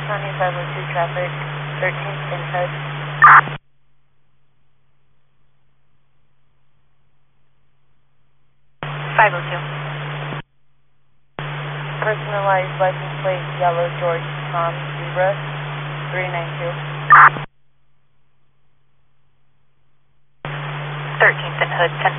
County 502 traffic, 13th and Hood. 502. Personalized license plate, yellow George Tom Zebra, 392. 13th and Hood, 10